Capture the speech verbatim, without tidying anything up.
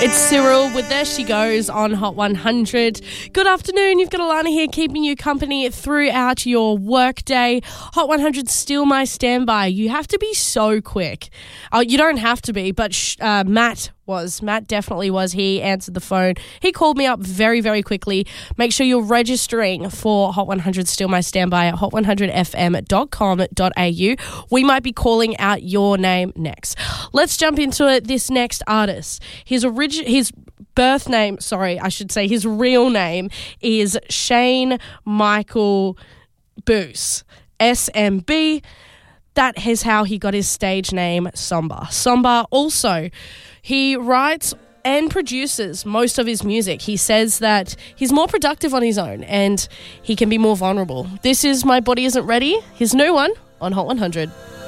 It's Cyril with There She Goes on Hot one hundred. Good afternoon. You've got Alana here keeping you company throughout your workday. Hot one hundred still my standby. You have to be so quick. Uh, you don't have to be, but sh- uh, Matt was. Matt definitely was. He answered the phone. He called me up very, very quickly. Make sure you're registering for Hot one hundred Still My Standby at hot one hundred f m dot com dot a u. We might be calling out your name next. Let's jump into it. This next artist, his origin, his birth name, sorry, I should say his real name is Shane Michael Boos, S M B. That is how he got his stage name, Somba. Somba also, he writes and produces most of his music. He says that he's more productive on his own and he can be more vulnerable. This is My Body Isn't Ready, his new one on Hot one hundred.